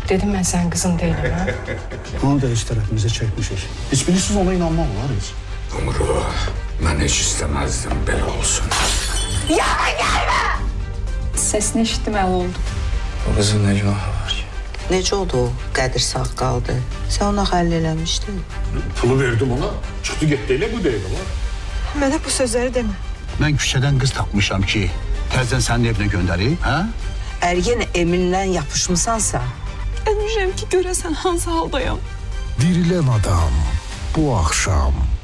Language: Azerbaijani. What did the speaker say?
Dedim ben sen kızın değilim ha. Onu da hiç tarafımıza çekmişiz. Hiç bilirsiniz ona inanmam var hiç. Umru, ben hiç istemezdim böyle olsun. Yana gelme! Sesini eşitdim, el oldu. O kızın ne günahı var ki? Necə oldu o? Qədir sağ qaldı. Sən ona həll eləmişdin. Pulu verdim ona. Çıktı gitti elə bu değil var. Mənə bu sözləri demə. Ben küçeden kız tapmışam ki tezden senin evine göndereyim ha? Əgər yenə Eminlə yapışmısansa, Ölmüşəm ki görəsən hansı haldayam. Dirilen adam bu akşam